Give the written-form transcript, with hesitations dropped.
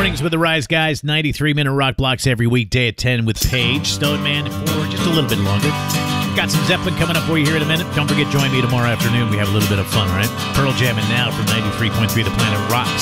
Mornings with the Rise Guys, 93-minute rock blocks every weekday at 10 with Paige. Stone Man for just a little bit longer. Got some Zeppelin coming up for you here in a minute. Don't forget, join me tomorrow afternoon. We have a little bit of fun, all right? Pearl Jamming now from 93.3 The Planet Rocks.